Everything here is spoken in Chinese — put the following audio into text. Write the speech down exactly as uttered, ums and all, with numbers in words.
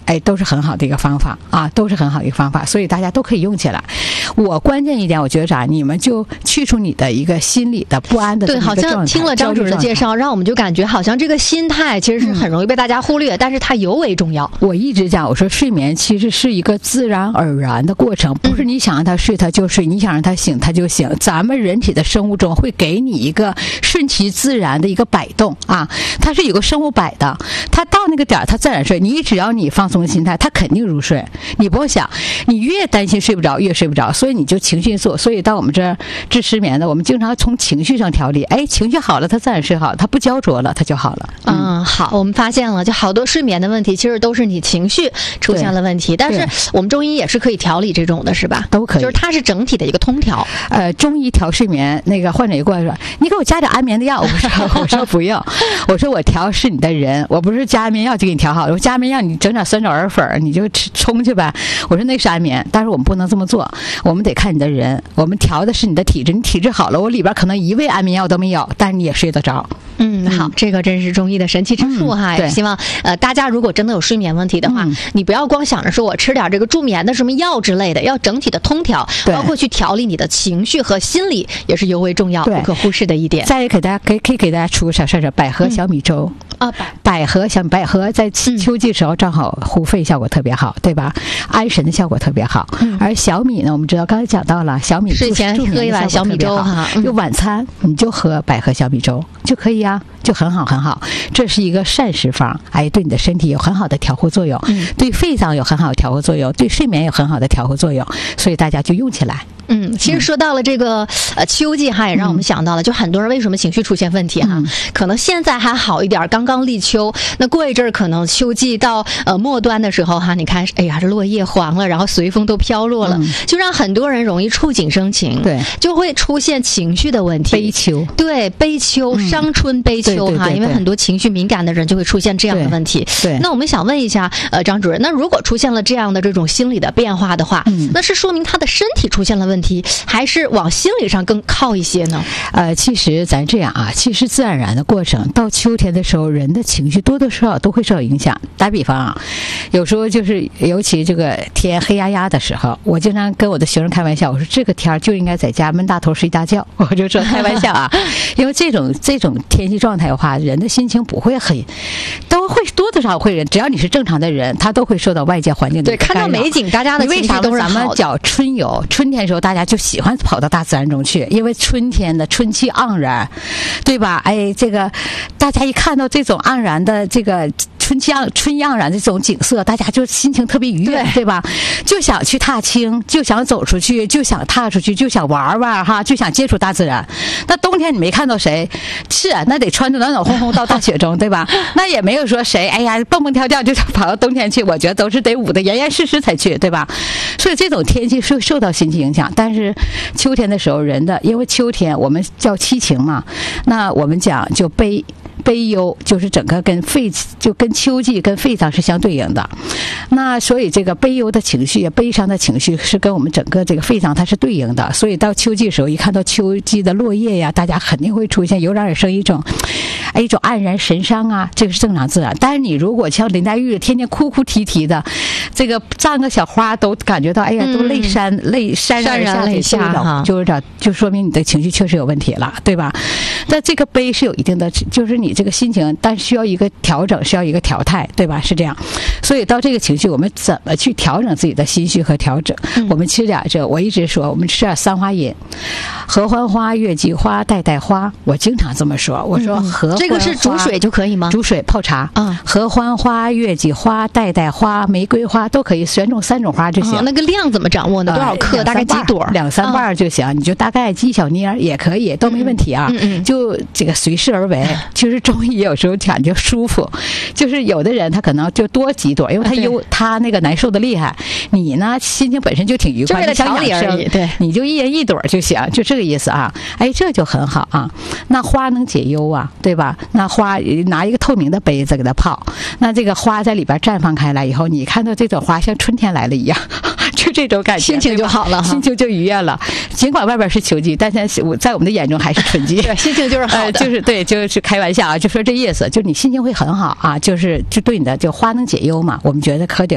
哎，都是很好的一个方法啊，都是很好的一个方法，所以大家都可以用起来。我关键一点，我觉得啥，你们就去除你的一个心理的不安的对，好像听了张主任的介绍，让我们就感觉好像这个心态其实是很容易被大家忽略，嗯、但是它尤为重要。 我一直讲，我说睡眠其实是一个自然而然的过程，不是你想让他睡他就睡，你想让他醒他就醒。咱们人体的生物钟会给你一个顺其自然的一个摆动啊，它是有个生物摆的，它到那个点它自然睡。你只要你放松心态，它肯定入睡。你不用想，你越担心睡不着越睡不着，所以你就情绪做。所以到我们这儿治失眠的，我们经常从情绪上调理。哎，情绪好了，他自然睡好，他不焦灼了，他就好了。 嗯，好，我们发现了，就好多睡眠的问题，其实都是你情绪出现了问题。但是我们中医也是可以调理这种的，是吧？ 都可以， 就是它是整体的一个通调。 呃，中医调睡眠，那个患者一过来说：“你给我加点安眠的药。”我说：“我说不用，我说我调是你的人，我不是加安眠药就给你调好。我说加安眠药你整点酸枣仁粉，你就吃冲去呗。我说那是安眠，但是我们不能这么做，我们得看你的人，我们调的是你的体质，你体质好了，我里边可能一味安眠药都没有，但是你也睡得着。” 嗯，好，这个真是中医的神奇之处哈！ 嗯、 也希望呃大家如果真的有睡眠问题的话，嗯、你不要光想着说我吃点这个助眠的什么药之类的，要整体的通调，包括去调理你的情绪和心理，也是尤为重要、不可忽视的一点。 再给大家可以可以给大家出个小事儿，百合小米粥。 嗯、啊， 百合小百合在秋季时候正好护肺效果特别好，对吧？安神的效果特别好。嗯、而小米呢，我们知道刚才讲到了，小米睡前喝一碗小米粥哈， 就晚餐你就喝百合小米粥就可以啊，就很好很好。这是一个膳食方，哎，对你的身体有很好的调和作用，嗯、对肺脏有很好的调和作用，对睡眠有很好的调和作用，所以大家就用起来。 嗯，其实说到了这个呃秋季哈，也让我们想到了，就很多人为什么情绪出现问题哈，嗯、可能现在还好一点，刚刚立秋，那过一阵儿可能秋季到呃末端的时候哈，你看，哎呀，这落叶黄了，然后随风都飘落了，嗯、就让很多人容易触景生情， 对， 就会出现情绪的问题， 悲秋， 对，悲秋，嗯、伤春悲秋哈，因为很多情绪敏感的人就会出现这样的问题。 对， 那我们想问一下，呃，张主任，那如果出现了这样的这种心理的变化的话，嗯、那是说明他的身体出现了问题。问题还是往心理上更靠一些呢？ 呃，其实咱这样啊，其实自然而然的过程，到秋天的时候，人的情绪多多少少都会受到影响。打比方啊，有时候就是尤其这个天黑压压的时候，我经常跟我的学生开玩笑，我说这个天就应该在家闷大头睡大觉，我就说开玩笑啊，因为这种这种天气状态的话，人的心情不会很，都会多多少少会，只要你是正常的人，他都会受到外界环境的对，看到美景，大家的情绪都是好的。 为啥咱们讲春游，春天的时候大家就喜欢跑到大自然中去，因为春天的春气盎然，对吧？哎，这个大家一看到这种盎然的这个春气盎春意盎然的这种景色，大家就心情特别愉悦， 对, 对吧？就想去踏青，就想走出去，就想踏出去，就想玩玩哈，就想接触大自然。那冬天你没看到谁是啊？那得穿着暖暖烘烘到大雪中，对吧？那也没有说谁哎呀蹦蹦跳跳就跑到冬天去，我觉得都是得捂得严严实实才去，对吧？所以这种天气是受到心情影响。但是秋天的时候，人的因为秋天我们叫七情嘛，那我们讲就悲。悲忧就是整个跟肺就跟秋季跟肺脏是相对应的，那所以这个悲忧的情绪、悲伤的情绪是跟我们整个这个肺脏它是对应的。所以到秋季的时候，一看到秋季的落叶呀，大家肯定会出现油然而生一种，哎一种黯然神伤啊，这个是正常自然。但是你如果像林黛玉天天哭哭啼啼的，这个葬个小花都感觉到哎呀都泪潸、嗯、泪潸然而下泪下哈， 就是这就说明你的情绪确实有问题了，对吧？但这个悲是有一定的，就是你这个心情，但需要一个调整，需要一个调态，对吧？是这样。所以到这个情绪，我们怎么去调整自己的心绪和调整？嗯、我们吃点这，我一直说，我们吃点三花饮，合欢花、月季花、代代花。我经常这么说，我说合欢花、嗯、 这个是煮水就可以吗？ 煮水泡茶啊，合欢花、月季花、代代花、玫瑰花都可以，选种三种花就行。 哦、那个量怎么掌握呢？多少克？呃、大概几朵？ 两三瓣就行，啊、你就大概几小捏也可以，都没问题啊。嗯嗯，就这个随势而为，就是中医有时候感觉舒服，就是有的人他可能就多几朵，因为他忧、啊、他那个难受的厉害，你呢心情本身就挺愉快， 就为了调理而已，对， 你就一人一朵就行，就这个意思啊。哎，这就很好啊。那花能解忧啊，对吧？那花拿一个透明的杯子给它泡，那这个花在里边绽放开来以后，你看到这朵花像春天来了一样。就这种感觉， 心情就好了， 心情就愉悦了。尽管外边是秋季，但是我在我们的眼中还是春季。 对，心情就是好的， 呃、就是对，就是开玩笑啊，就说这意思，就你心情会很好啊，就是就对你的就花能解忧嘛，我们觉得可得。